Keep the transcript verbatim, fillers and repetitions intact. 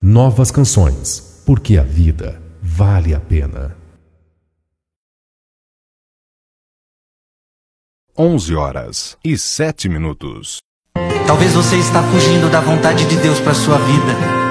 Novas canções, porque a vida vale a pena. onze horas e sete minutos. Talvez você está fugindo da vontade de Deus para sua vida.